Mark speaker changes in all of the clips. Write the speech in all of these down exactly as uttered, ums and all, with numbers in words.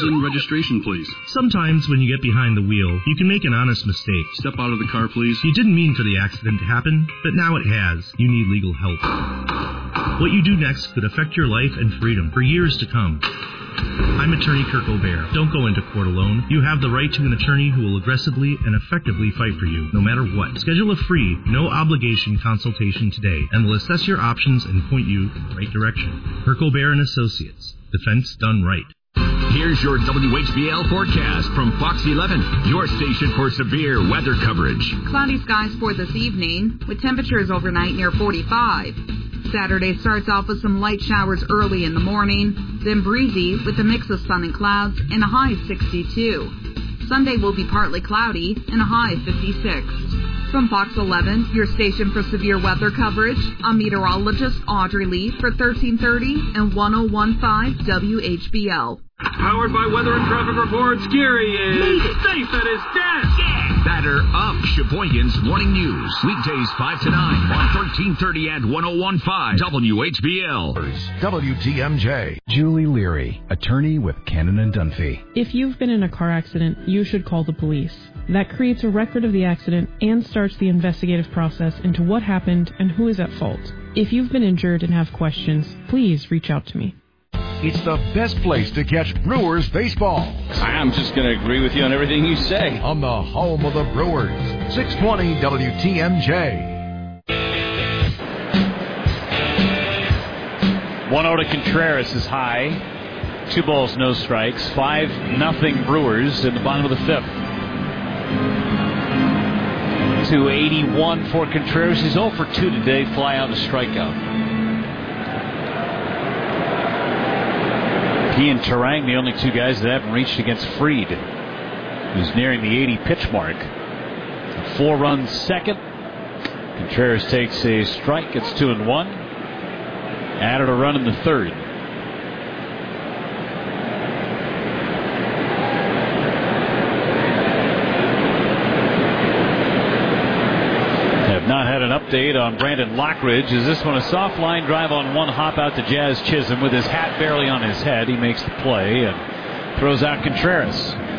Speaker 1: And registration, please.
Speaker 2: Sometimes when you get behind the wheel, you can make an honest mistake.
Speaker 1: Step out of the car, please.
Speaker 2: You didn't mean for the accident to happen, but now it has. You need legal help. What you do next could affect your life and freedom for years to come. I'm attorney Kirk O'Bear. Don't go into court alone. You have the right to an attorney who will aggressively and effectively fight for you, no matter what. Schedule a free, no-obligation consultation today, and we'll assess your options and point you in the right direction. Kirk O'Bear and Associates. Defense done right.
Speaker 3: Here's your W H B L forecast from Fox eleven, your station for severe weather coverage.
Speaker 4: Cloudy skies for this evening, with temperatures overnight near forty-five. Saturday starts off with some light showers early in the morning, then breezy with a mix of sun and clouds and a high of sixty-two. Sunday will be partly cloudy and a high of fifty-six. From Fox eleven, your station for severe weather coverage, I'm meteorologist Audrey Lee for thirteen thirty and ten fifteen W H B L.
Speaker 5: Powered by weather and traffic reports, Gary is
Speaker 3: Made it.
Speaker 5: safe at his desk.
Speaker 3: Yeah. Batter up Sheboygan's Morning News. Weekdays five to nine on thirteen thirty and ten fifteen W H B L.
Speaker 6: W T M J.
Speaker 7: Julie Leary, attorney with Cannon and Dunphy.
Speaker 8: If you've been in a car accident, you should call the police. That creates a record of the accident and starts the investigative process into what happened and who is at fault. If you've been injured and have questions, please reach out to me.
Speaker 6: It's the best place to catch Brewers baseball.
Speaker 9: I'm just going to agree with you on everything you say.
Speaker 6: On the home of the Brewers, six twenty W T M J.
Speaker 10: one oh to Contreras is high. Two balls, no strikes. five nothing Brewers in the bottom of the fifth. two eighty-one for Contreras. He's oh for two today. Fly out and strikeout. He and Terang, the only two guys that haven't reached against Fried, who's nearing the eighty pitch mark. A four run second. Contreras takes a strike. It's two and one. Added a run in the third. Not had an update on Brandon Lockridge. Is this one a soft line drive on one hop out to Jazz Chisholm with his hat barely on his head? He makes the play and throws out Contreras.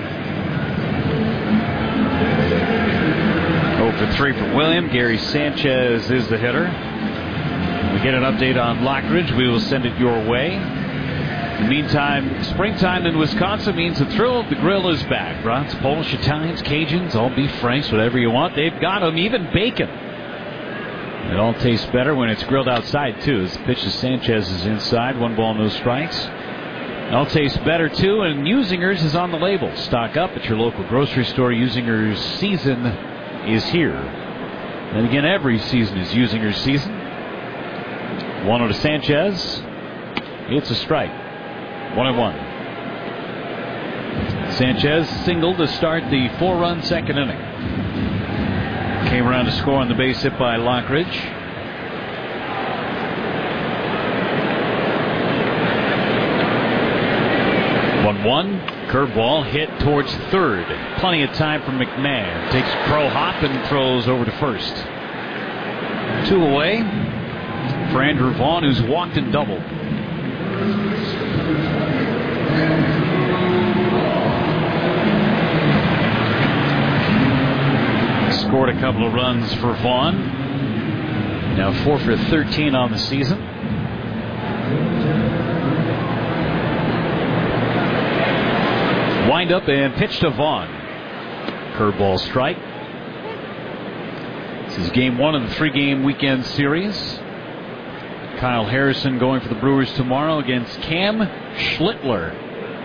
Speaker 10: oh for three for William. Gary Sanchez is the hitter. When we get an update on Lockridge, we will send it your way. In the meantime, springtime in Wisconsin means the thrill of the grill is back. Brats, Polish, Italians, Cajuns, all beef franks, whatever you want. They've got them, even bacon. It all tastes better when it's grilled outside, too. As the pitch to Sanchez is inside. One ball, no strikes. It all tastes better, too. And Usinger's is on the label. Stock up at your local grocery store. Usinger's season is here. And again, every season is Usinger's season. one oh to Sanchez. It's a strike. One and one. Sanchez singled to start the four-run second inning. Came around to score on the base hit by Lockridge. one one. Curveball hit towards third. Plenty of time for McMahon. Takes a crow hop and throws over to first. Two away for Andrew Vaughn, who's walked and doubled. Scored a couple of runs for Vaughn. Now four for thirteen on the season. Wind up and pitch to Vaughn. Curveball strike. This is game one of the three-game weekend series. Kyle Harrison going for the Brewers tomorrow against Cam Schlittler.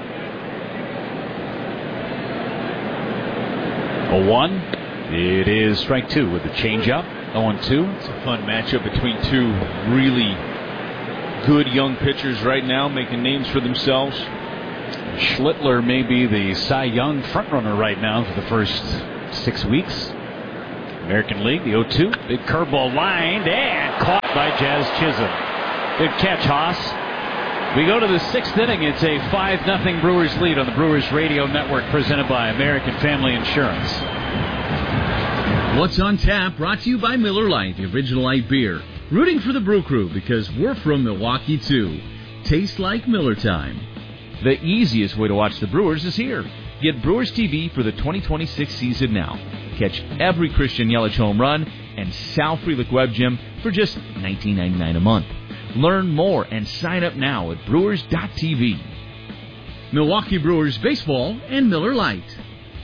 Speaker 10: oh one. It is strike two with the changeup. oh one two.
Speaker 11: It's a fun matchup between two really good young pitchers right now, making names for themselves.
Speaker 10: Schlittler may be the Cy Young frontrunner right now for the first six weeks. American League, the oh two. Big curveball lined and caught by Jazz Chisholm. Good catch, Haas. We go to the sixth inning. It's a five nothing Brewers lead on the Brewers Radio Network, presented by American Family Insurance.
Speaker 12: What's on Tap, brought to you by Miller Lite, the original light beer. Rooting for the Brew Crew because we're from Milwaukee, too. Tastes like Miller time. The easiest way to watch the Brewers is here. Get Brewers T V for the twenty twenty-six season now. Catch every Christian Yelich home run and Sal Frelick Web Gym for just nineteen ninety-nine a month. Learn more and sign up now at brewers dot t v. Milwaukee Brewers Baseball and Miller Lite.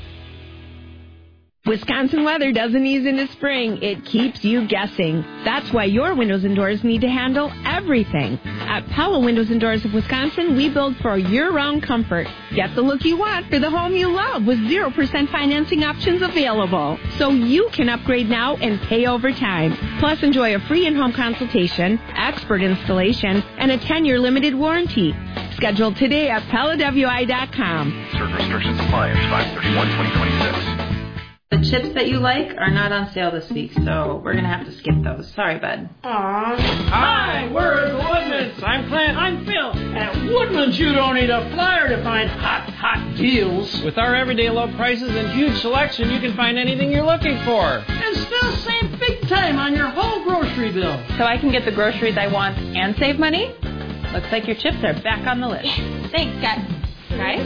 Speaker 13: Wisconsin weather doesn't ease into spring. It keeps you guessing. That's why your windows and doors need to handle everything. At Pella Windows and Doors of Wisconsin, we build for year-round comfort. Get the look you want for the home you love with zero percent financing options available. So you can upgrade now and pay over time. Plus, enjoy a free in-home consultation, expert installation, and a ten-year limited warranty. Schedule today at pella w i dot com.
Speaker 14: Certain restrictions apply. five thirty-one twenty twenty-six.
Speaker 15: The chips that you like are not on sale this week, so we're going to have to skip those. Sorry, bud.
Speaker 5: Aww. Hi, we're at Woodman's. I'm Clint. I'm Phil. At Woodman's, you don't need a flyer to find hot, hot deals. With our everyday low prices and huge selection, you can find anything you're looking for. And still save big time on your whole grocery bill.
Speaker 15: So I can get the groceries I want and save money? Looks like your chips are back on the list.
Speaker 16: Yes. Thanks, guys.
Speaker 15: Guys?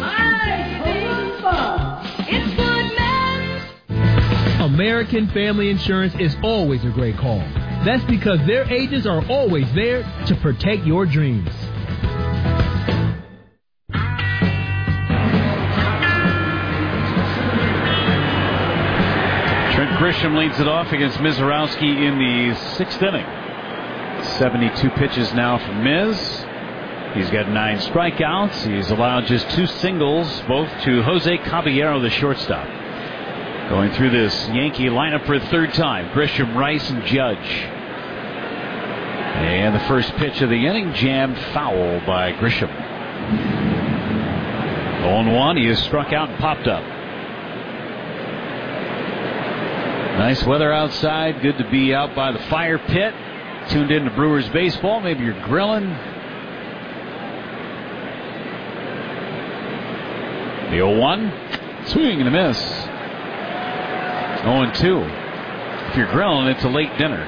Speaker 16: Hi, it's Woodman's.
Speaker 17: American Family Insurance is always a great call. That's because their agents are always there to protect your dreams.
Speaker 10: Trent Grisham leads it off against Mizorowski in the sixth inning. seventy-two pitches now from Miz. He's got nine strikeouts. He's allowed just two singles, both to Jose Caballero, the shortstop. Going through this Yankee lineup for a third time. Grisham, Rice, and Judge. And the first pitch of the inning jammed foul by Grisham. oh one, he is struck out and popped up. Nice weather outside. Good to be out by the fire pit. Tuned in to Brewers baseball. Maybe you're grilling. The oh one. Swing and a miss. oh and two. If you're grilling, it's a late dinner.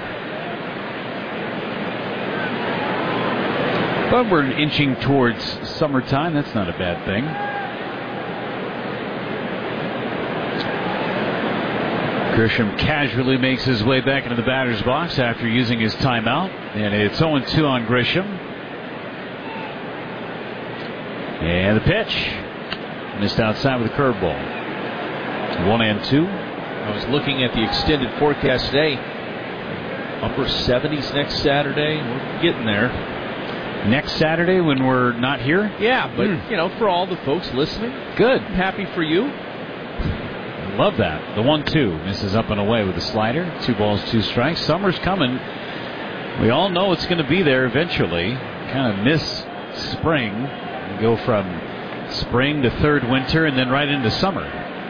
Speaker 10: But we're inching towards summertime. That's not a bad thing. Grisham casually makes his way back into the batter's box after using his timeout. And it's oh and two on Grisham. And the pitch. Missed outside with a curveball. One and two.
Speaker 11: I was looking at the extended forecast today. Upper seventies next Saturday. We're getting there.
Speaker 10: Next Saturday when we're not here?
Speaker 11: Yeah, but,
Speaker 10: mm.
Speaker 11: you know, for all the folks listening.
Speaker 10: Good.
Speaker 11: I'm happy for you.
Speaker 10: Love that. The one two misses up and away with the slider. Two balls, two strikes. Summer's coming. We all know it's going to be there eventually. Kind of miss spring. We go from spring to third winter and then right into summer.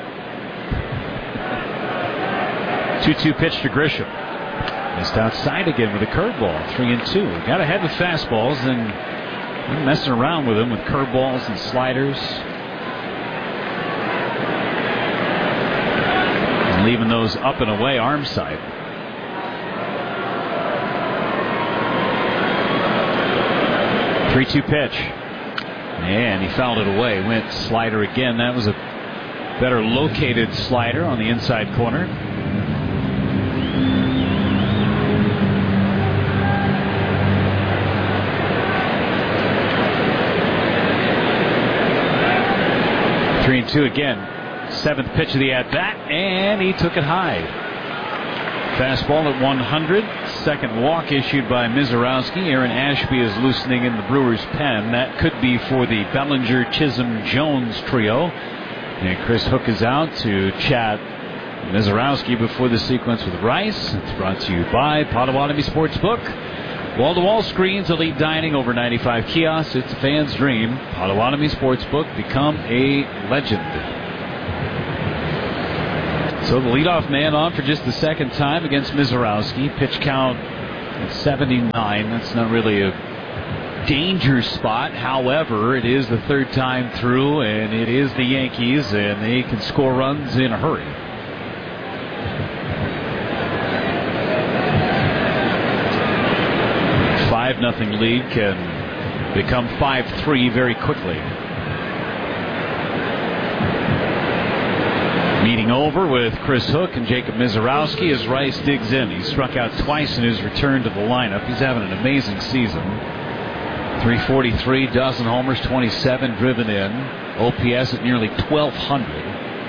Speaker 10: two two pitch to Grisham. Missed outside again with a curveball. Three and two. Got ahead with fastballs and messing around with them with curveballs and sliders. And leaving those up and away arm side. three two pitch. And he fouled it away. Went slider again. That was a better located slider on the inside corner. Three and two again. Seventh pitch of the at-bat, and he took it high. Fastball at one hundred. Second walk issued by Mizorowski. Aaron Ashby is loosening in the Brewers' pen. That could be for the Bellinger, Chisholm, Jones trio. And Chris Hook is out to chat Mizorowski before the sequence with Rice. It's brought to you by Potawatomi Sportsbook. Wall-to-wall screens, elite dining, over ninety-five kiosks. It's a fan's dream. Potawatomi Sportsbook, become a legend. So the leadoff man on for just the second time against Mizorowski. Pitch count at seventy-nine. That's not really a danger spot. However, it is the third time through, and it is the Yankees, and they can score runs in a hurry. five nothing lead can become five three very quickly. Meeting over with Chris Hook and Jacob Mizorowski as Rice digs in. He struck out twice in his return to the lineup. He's having an amazing season. three forty-three, dozen homers, twenty-seven driven in. O P S at nearly twelve hundred.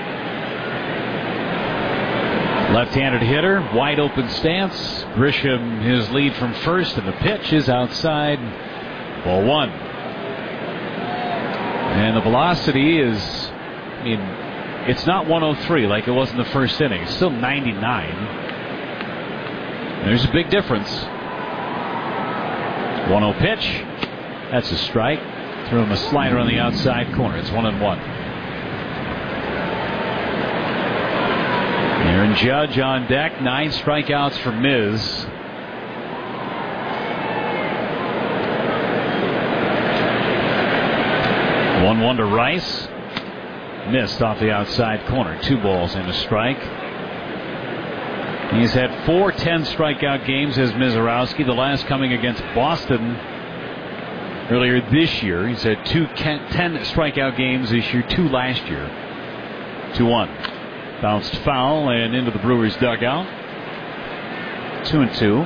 Speaker 10: Left-handed hitter, wide open stance. Grisham his lead from first, and the pitch is outside. Ball one. And the velocity is, I mean, it's not one oh three like it was in the first inning. It's still ninety-nine. There's a big difference. one oh pitch. That's a strike. Threw him a slider on the outside corner. It's one and one. Aaron Judge on deck. Nine strikeouts for Miz. one one to Rice. Missed off the outside corner. Two balls and a strike. He's had four ten strikeout games as Mizorowski, the last coming against Boston earlier this year. He's had two ten strikeout games this year, two last year. two one. Bounced foul and into the Brewers dugout. two and two.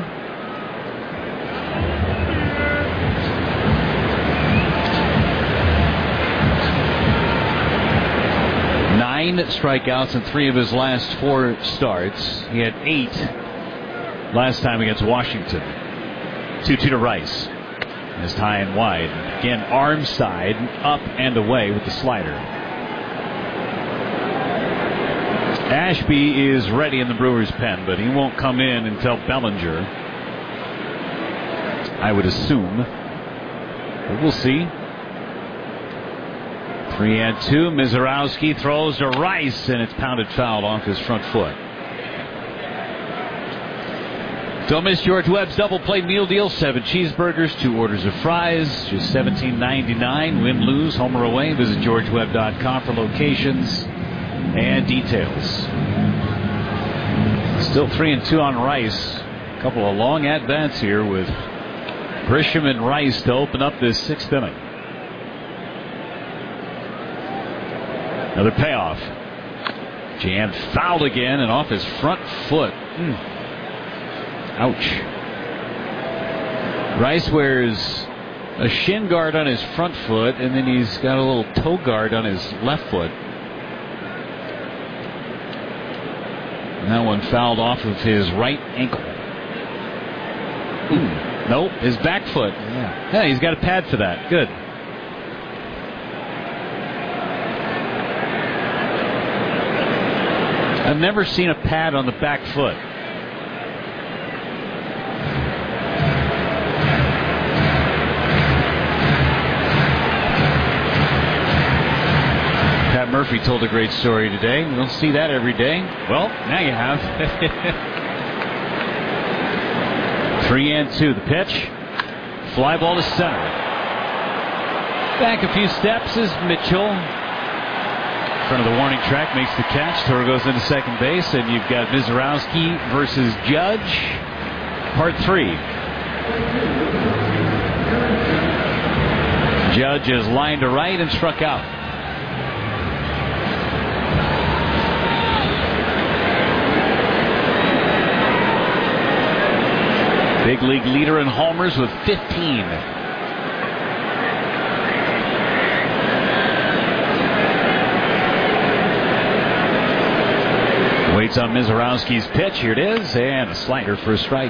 Speaker 10: Nine strikeouts in three of his last four starts. He had eight last time against Washington. two two to Rice. Missed high and wide. Again, arm side, up and away with the slider. Ashby is ready in the Brewers' pen, but he won't come in until Bellinger, I would assume. But we'll see. Three and two. Mizorowski throws to Rice, and it's pounded foul off his front foot. Don't miss George Webb's double play meal deal. Seven cheeseburgers, two orders of fries, just seventeen ninety-nine. Win, lose, home or away. Visit george webb dot com for locations and details. Still three and two on Rice. A couple of long at bats here with Grisham and Rice to open up this sixth inning. Another payoff. Jammed fouled again and off his front foot. Mm. Ouch. Rice wears a shin guard on his front foot, and then he's got a little toe guard on his left foot. And that one fouled off of his right ankle. Ooh. Nope, his back foot. Yeah. Yeah, he's got a pad for that. Good. I've never seen a pad on the back foot. Pat Murphy told a great story today. We don't see that every day. Well, now you have. Three and two. The pitch. Fly ball to center. Back a few steps is Mitchell. In front of the warning track, makes the catch. Throw goes into second base, and you've got Mizorowski versus Judge. Part three. Judge is lined to right and struck out. Big league leader in homers with fifteen. Waits on Mizorowski's pitch. Here it is, and a slider for a strike.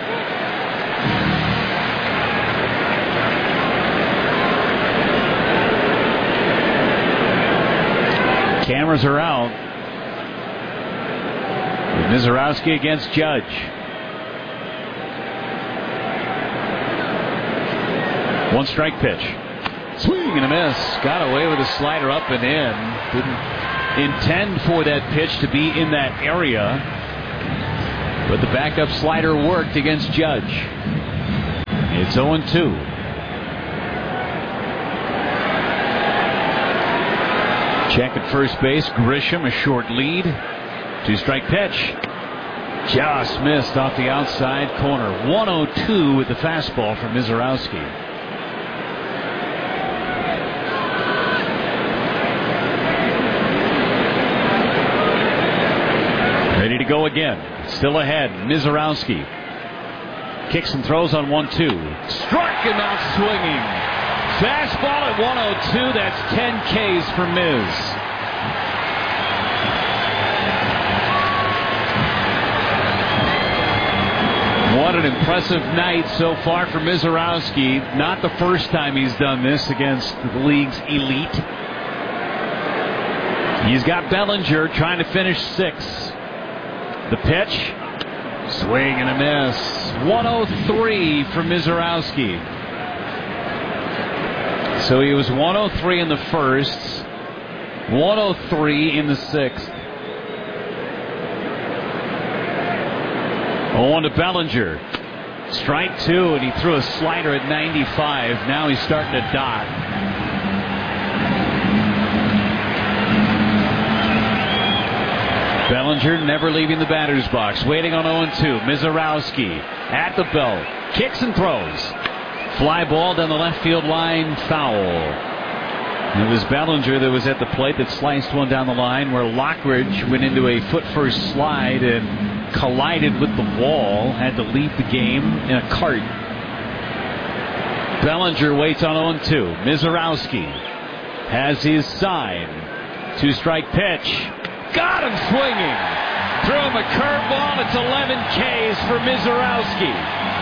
Speaker 10: Cameras are out. Mizorowski against Judge. One strike pitch. Swing and a miss. Got away with a slider up and in. Didn't intend for that pitch to be in that area, but the backup slider worked against Judge. It's oh and two. Check at first base. Grisham, a short lead. Two strike pitch. Just missed off the outside corner. one oh two with the fastball from Mizorowski. to go again. Still ahead. Mizorowski kicks and throws on one two. Struck and out swinging. Fastball at one oh two. That's ten Ks for Miz. What an impressive night so far for Mizorowski. Not the first time he's done this against the league's elite. He's got Bellinger trying to finish sixth. The pitch. Swing and a miss. one oh three for Mizorowski. So he was one oh three in the first. one oh three in the sixth. oh one to Bellinger. Strike two, and he threw a slider at ninety-five. Now he's starting to dot. Bellinger never leaving the batter's box. Waiting on oh two. Mizorowski at the belt. Kicks and throws. Fly ball down the left field line. Foul. It was Bellinger that was at the plate that sliced one down the line where Lockridge went into a foot-first slide and collided with the wall. Had to leave the game in a cart. Bellinger waits on oh two. Mizorowski has his sign. Two-strike pitch. Got him swinging. Threw him a curveball. It's eleven Ks for Mizorowski.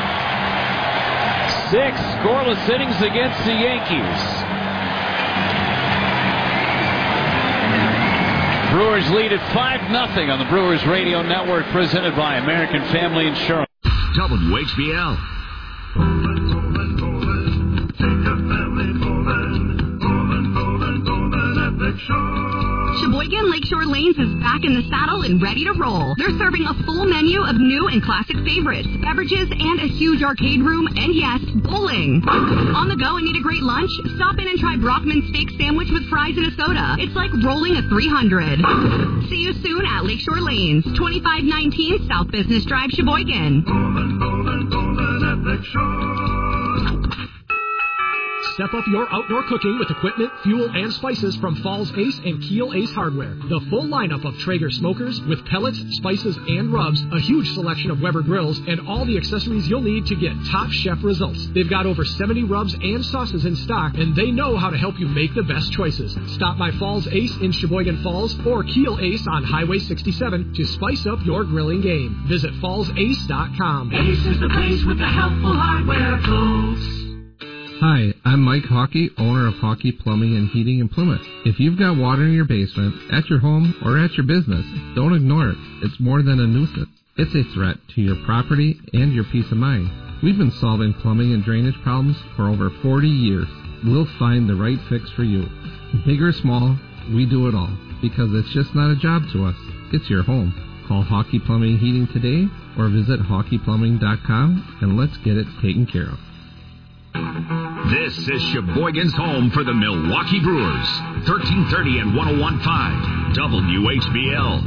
Speaker 10: Six scoreless innings against the Yankees. Brewers lead at five nothing on the Brewers Radio Network, presented by American Family Insurance.
Speaker 3: W H B L.
Speaker 16: Sheboygan Lakeshore Lanes is back in the saddle and ready to roll. They're serving a full menu of new and classic favorites, beverages, and a huge arcade room, and yes, bowling. On the go and need a great lunch? Stop in and try Brockman's steak sandwich with fries and a soda. It's like rolling a three hundred. See you soon at Lakeshore Lanes, twenty-five nineteen South Business Drive, Sheboygan. Bowling, bowling, bowling at Lakeshore.
Speaker 18: Step up your outdoor cooking with equipment, fuel, and spices from Falls Ace and Keel Ace Hardware. The full lineup of Traeger smokers with pellets, spices, and rubs, a huge selection of Weber grills, and all the accessories you'll need to get top chef results. They've got over seventy rubs and sauces in stock, and they know how to help you make the best choices. Stop by Falls Ace in Sheboygan Falls or Keel Ace on Highway sixty-seven to spice up your grilling game. Visit falls ace dot com.
Speaker 19: Ace is the place with the helpful hardware tools.
Speaker 20: Hi, I'm Mike Hockey, owner of Hockey Plumbing and Heating in Plymouth. If you've got water in your basement, at your home, or at your business, don't ignore it. It's more than a nuisance. It's a threat to your property and your peace of mind. We've been solving plumbing and drainage problems for over forty years. We'll find the right fix for you. Big or small, we do it all, because it's just not a job to us. It's your home. Call Hockey Plumbing Heating today or visit hockey plumbing dot com and let's get it taken care of.
Speaker 3: This is Sheboygan's home for the Milwaukee Brewers. thirteen thirty and one oh one point five W H B L.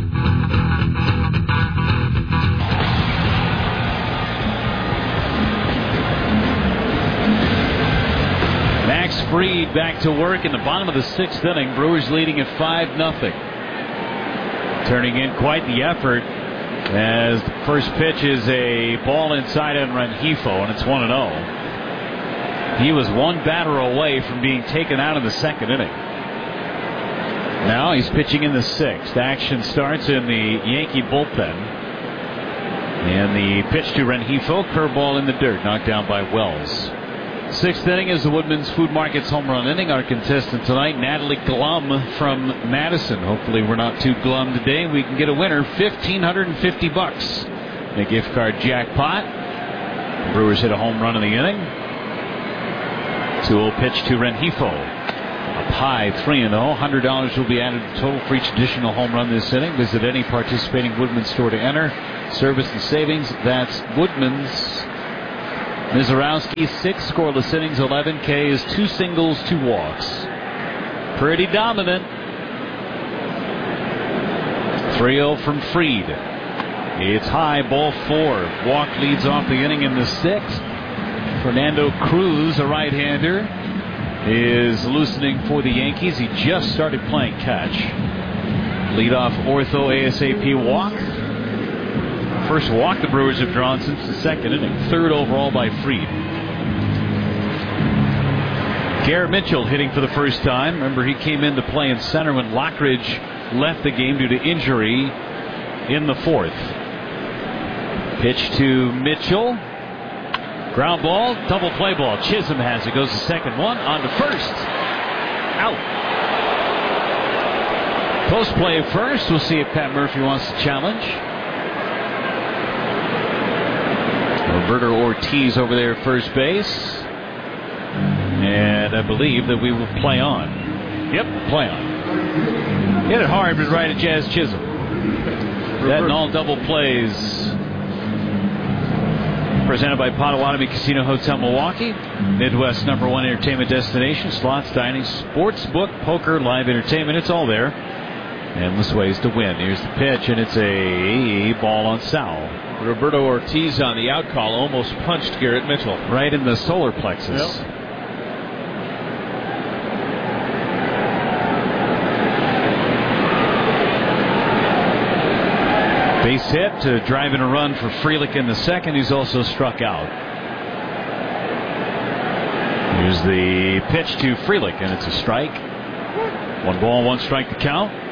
Speaker 10: Max Fried back to work in the bottom of the sixth inning. Brewers leading at five nothing. Turning in quite the effort as the first pitch is a ball inside on Rengifo, and it's one and oh. He was one batter away from being taken out in the second inning. Now he's pitching in the sixth. Action starts in the Yankee bullpen. And the pitch to Rengifo, curveball in the dirt, knocked down by Wells. Sixth inning is the Woodman's Food Market's home run inning. Our contestant tonight, Natalie Glum from Madison. Hopefully we're not too glum today. We can get a winner, fifteen fifty bucks. A gift card jackpot. The Brewers hit a home run in the inning. two oh pitch to Rengifo. Up high, three and oh. one hundred dollars will be added to total for each additional home run this inning. Visit any participating Woodman store to enter. Service and savings, that's Woodman's. Mizorowski, six scoreless innings, eleven Ks, two singles, two walks. Pretty dominant. three oh from Fried. It's high, ball four. Walk leads off the inning in the sixth. Fernando Cruz, a right-hander, is loosening for the Yankees. He just started playing catch. Leadoff ortho A S A P walk. First walk the Brewers have drawn since the second inning. Third overall by Fried. Garrett Mitchell hitting for the first time. Remember, he came into play in center when Lockridge left the game due to injury in the fourth. Pitch to Mitchell. Ground ball, double play ball. Chisholm has it. Goes to second one. On to first. Out. Post play first. We'll see if Pat Murphy wants to challenge. Roberto Ortiz over there at first base. And I believe that we will play on. Yep, play on. Hit it hard, but right at Jazz Chisholm. That and all double plays. Presented by Potawatomi Casino Hotel Milwaukee. Midwest number one entertainment destination. Slots, dining, sports book, poker, live entertainment. It's all there. Endless ways to win. Here's the pitch, and it's a ball on Sal.
Speaker 11: Roberto Ortiz on the out call almost punched Garrett Mitchell.
Speaker 10: Right in the solar plexus.
Speaker 11: Yep.
Speaker 10: Base hit to drive in a run for Frelick in the second. He's also struck out. Here's the pitch to Frelick, and it's a strike. One ball, one strike to count.